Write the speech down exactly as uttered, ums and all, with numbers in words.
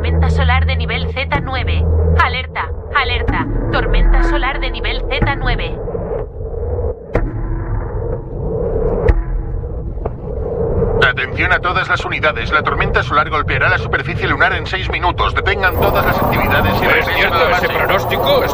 tormenta solar de nivel Z nueve. Alerta, alerta, tormenta solar de nivel Z nueve. Atención a todas las unidades. La tormenta solar golpeará la superficie lunar en seis minutos. Detengan todas las actividades y ¿Es regresen a cierto la ese base. pronóstico?